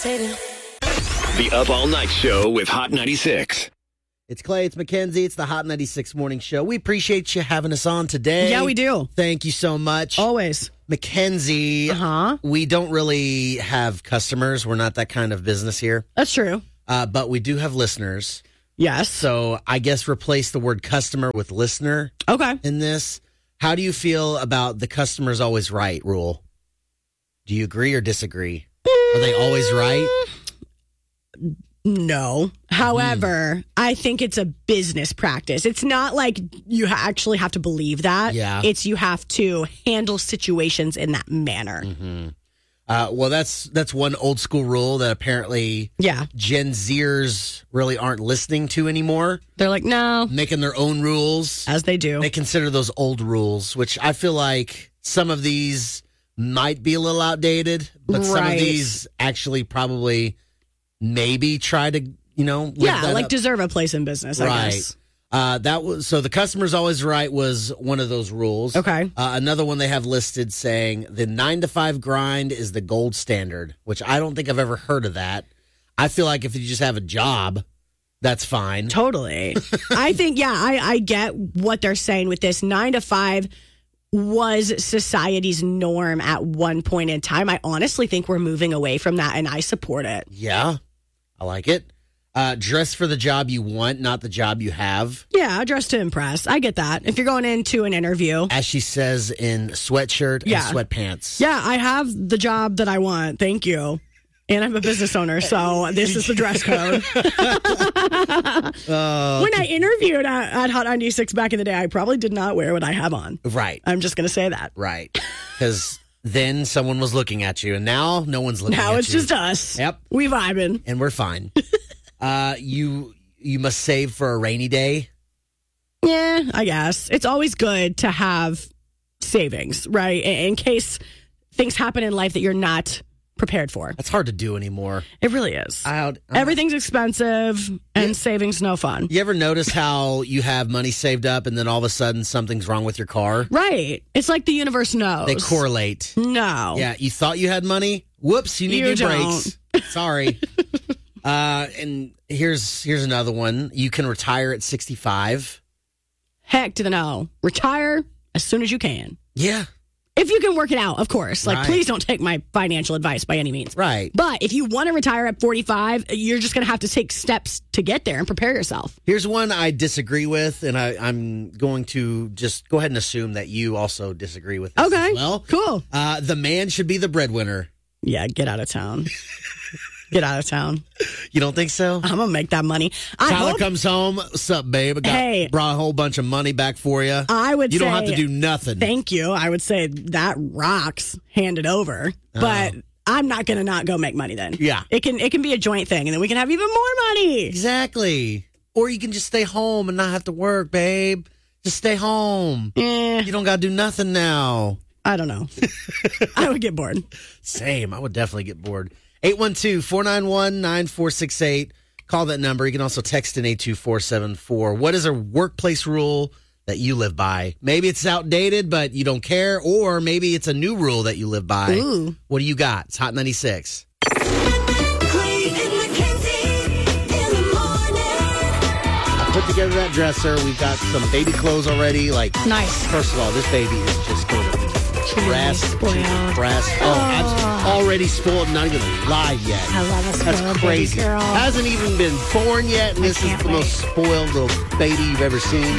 The Up All Night Show with Hot 96. It's Clay, it's Mackenzie, it's the Hot 96 Morning Show. We appreciate you having us on today. Yeah, we do. Thank you so much. Always. Mackenzie, we don't really have customers. We're not that kind of business here. That's true. But we do have listeners. Yes. So I guess replace the word customer with listener Okay. in this. How do you feel about the customer's always right rule? Do you agree or disagree? Are they always right? No. However, I think it's a business practice. It's not like you actually have to believe that. Yeah. It's you have to handle situations in that manner. Well, that's one old school rule that apparently Gen Zers really aren't listening to anymore. They're like, no. Making their own rules. As they do. They consider those old rules, which I feel like some of these might be a little outdated, but some of these actually probably maybe try to, live that up. Deserve a place in business, I guess. So the customer's always right was one of those rules. Okay. Another one they have listed saying the 9-to-5 grind is the gold standard, which I don't think I've ever heard of that. I feel like if you just have a job, that's fine. Totally. I think, I get what they're saying with this. 9 to 5 was society's norm at one point in time. I honestly think we're moving away from that, and I support it. Yeah, I like it. Dress for the job you want, not the job you have. Yeah, dress to impress. I get that. If you're going into an interview. As she says, in sweatshirt and sweatpants. Yeah, I have the job that I want. Thank you. And I'm a business owner, so this is the dress code. When I interviewed at Hot 96 back in the day, I probably did not wear what I have on. Right. I'm just going to say that. Right. Because then someone was looking at you, and now no one's looking at you. Now it's just us. Yep. We vibing. And we're fine. You must save for a rainy day. Yeah, I guess. It's always good to have savings, right? In case things happen in life that you're not prepared for. That's hard to do anymore. It really is. I'm Everything's expensive, and saving's no fun. You ever notice how you have money saved up and then all of a sudden something's wrong with your car? Right. It's like the universe knows. They correlate. No. Yeah, you thought you had money? Whoops, you need new brakes. Sorry. And here's another one. You can retire at 65. Heck to the no. Retire as soon as you can. Yeah. If you can work it out, of course. Like, Right. please don't take my financial advice by any means. Right. But if you want to retire at 45, you're just going to have to take steps to get there and prepare yourself. Here's one I disagree with, and I'm going to just go ahead and assume that you also disagree with this Okay. as well. Cool. The man should be the breadwinner. Yeah, get out of town. Get out of town. You don't think so? I'm going to make that money. Tyler comes home. What's up, babe? Brought a whole bunch of money back for you. I would say. You don't have to do nothing. Thank you. I would say that rocks. Hand it over. But I'm not going to not go make money then. Yeah. It can be a joint thing, and then we can have even more money. Exactly. Or you can just stay home and not have to work, babe. Just stay home. You don't got to do nothing now. I don't know. I would get bored. Same. I would definitely get bored. 812-491-9468. Call that number. You can also text in 82474. What is a workplace rule that you live by? Maybe it's outdated, but you don't care. Or maybe it's a new rule that you live by. Ooh. What do you got? It's Hot 96. Clay and Mackenzie in the morning. I put together that dresser. We've got some baby clothes already. Nice. First of all, this baby is just going to be pressed. spoiled. Pressed. I'm already spoiled, not even alive yet. I love a That's spoiled crazy. baby girl. Hasn't even been born yet, and this is can't the most spoiled little baby you've ever seen.